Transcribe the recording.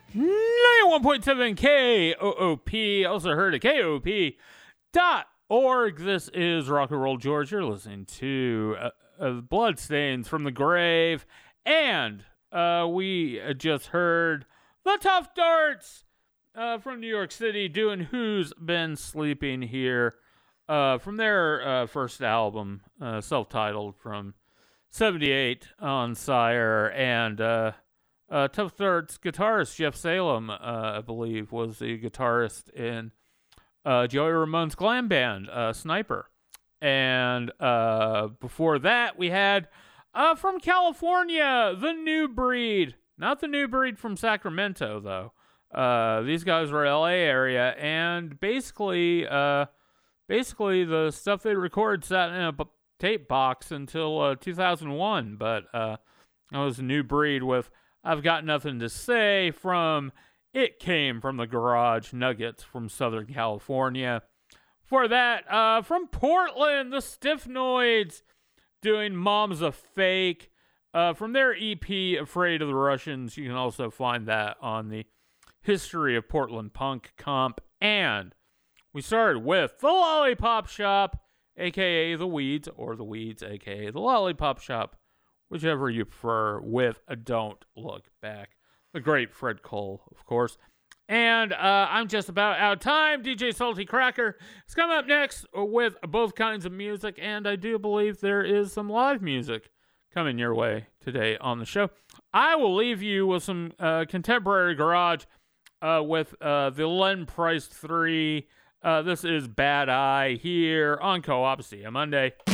91.7 KOOP, also heard at KOP.org. This is Rock and Roll George. You're listening to Bloodstains from the Grave, and we just heard the Tough Darts from New York City doing Who's Been Sleeping Here from their first album, self-titled from 78 on Sire, and Tough Darts guitarist Jeff Salem, I believe, was the guitarist in Joey Ramone's glam band, Sniper. And before that, we had from California, The New Breed. Not The New Breed from Sacramento, though. These guys were LA area, and basically the stuff they recorded sat in a tape box until 2001. But that was A New Breed with I've Got Nothing to Say from It Came from the Garage Nuggets from Southern California. For that, from Portland, the Stiffnoids doing Mom's a Fake from their EP Afraid of the Russians. You can also find that on the History of Portland Punk comp. And we started with The Lollipop Shop, a.k.a. The Weeds, or The Weeds, a.k.a. The Lollipop Shop, whichever you prefer, with a Don't Look Back. The great Fred Cole, of course. And I'm just about out of time. DJ Salty Cracker is coming up next with both kinds of music, and I do believe there is some live music coming your way today on the show. I will leave you with some contemporary garage with the Len Price 3. This is Bad Eye here on Co-op. See you Monday.